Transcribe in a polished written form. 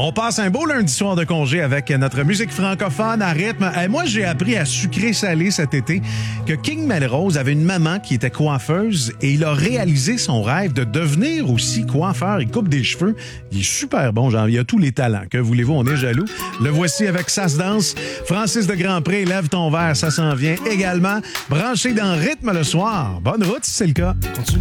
On passe un beau lundi soir de congé avec notre musique francophone à rythme. Moi, j'ai appris à sucrer-salé cet été que King Melrose avait une maman qui était coiffeuse et il a réalisé son rêve de devenir aussi coiffeur. Il coupe des cheveux. Il est super bon, genre, il a tous les talents. Que voulez-vous, on est jaloux. Le voici avec Ça se danse. Francis de Grandpré, lève ton verre, ça s'en vient également. Branché dans rythme le soir. Bonne route si c'est le cas. Continue.